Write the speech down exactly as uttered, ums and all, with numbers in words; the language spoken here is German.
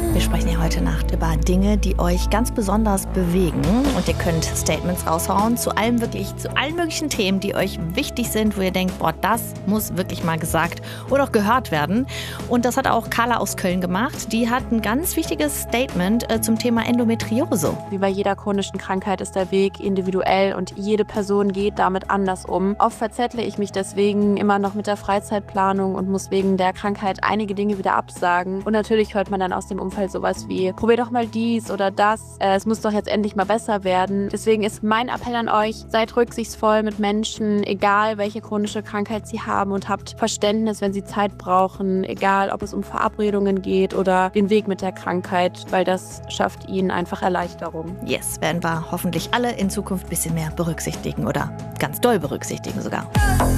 Wir sprechen ja heute Nacht über Dinge, die euch ganz besonders bewegen. Und ihr könnt Statements raushauen zu allem wirklich, zu allen möglichen Themen, die euch wichtig sind, wo ihr denkt, boah, das muss wirklich mal gesagt oder auch gehört werden. Und das hat auch Carla aus Köln gemacht. Die hat ein ganz wichtiges Statement äh, zum Thema Endometriose. Wie bei jeder chronischen Krankheit ist der Weg individuell und jede Person geht damit anders um. Oft verzettle ich mich deswegen immer noch mit der Freizeitplanung und muss wegen der Krankheit einige Dinge wieder absagen. Und natürlich hört man dann aus dem Umfeld sowas wie, probier doch mal dies oder das, äh, es muss doch jetzt endlich mal besser werden. Deswegen ist mein Appell an euch, seid rücksichtsvoll mit Menschen, egal welche chronische Krankheit sie haben, und habt Verständnis, wenn sie Zeit brauchen, egal ob es um Verabredungen geht oder den Weg mit der Krankheit, weil das schafft ihnen einfach Erleichterung. Yes, werden wir hoffentlich alle in Zukunft ein bisschen mehr berücksichtigen oder ganz doll berücksichtigen sogar.